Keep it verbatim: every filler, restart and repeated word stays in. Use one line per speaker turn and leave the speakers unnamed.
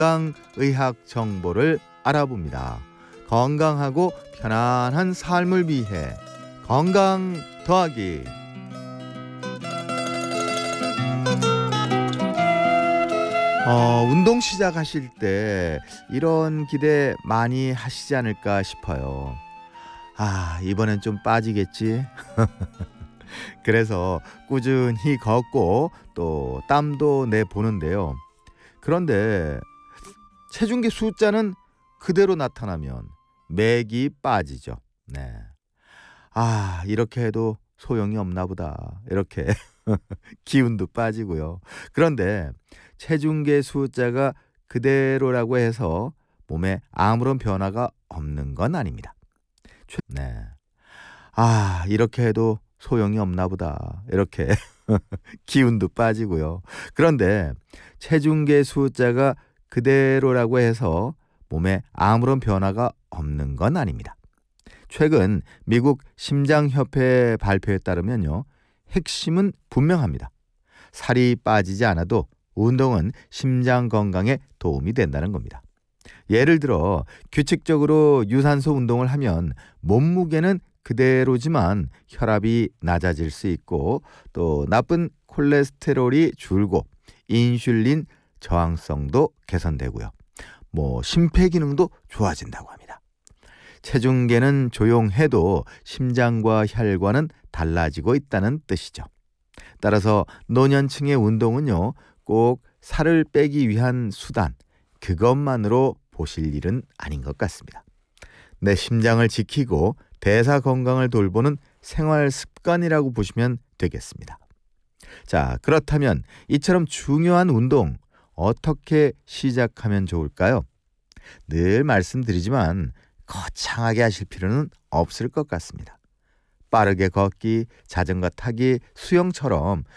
건강의학 정보를 알아봅니다. 건강하고 편안한 삶을 위해 건강 더하기. 어, 운동 시작하실 때 이런 기대 많이 하시지 않을까 싶어요. 아, 이번엔 좀 빠지겠지? 그래서 꾸준히 걷고 또 땀도 내보는데요. 그런데 체중계 숫자는 그대로 나타나면 맥이 빠지죠. 네. 아, 이렇게 해도 소용이 없나 보다. 이렇게 기운도 빠지고요. 그런데 체중계 숫자가 그대로라고 해서 몸에 아무런 변화가 없는 건 아닙니다. 네. 아, 이렇게 해도 소용이 없나 보다. 이렇게 기운도 빠지고요. 그런데 체중계 숫자가 그대로라고 해서 몸에 아무런 변화가 없는 건 아닙니다. 최근 미국 심장협회 발표에 따르면요, 핵심은 분명합니다. 살이 빠지지 않아도 운동은 심장 건강에 도움이 된다는 겁니다. 예를 들어 규칙적으로 유산소 운동을 하면 몸무게는 그대로지만 혈압이 낮아질 수 있고 또 나쁜 콜레스테롤이 줄고 인슐린 저항성도 개선되고요. 뭐 심폐기능도 좋아진다고 합니다. 체중계는 조용해도 심장과 혈관은 달라지고 있다는 뜻이죠. 따라서 노년층의 운동은요, 꼭 살을 빼기 위한 수단, 그것만으로 보실 일은 아닌 것 같습니다. 내 심장을 지키고 대사 건강을 돌보는 생활 습관이라고 보시면 되겠습니다. 자, 그렇다면 이처럼 중요한 운동 어떻게 시작하면 좋을까요? 늘 말씀드리지만 거창하게 하실 필요는 없을 것 같습니다. 빠르게 걷기, 자전거 타기, 수영처럼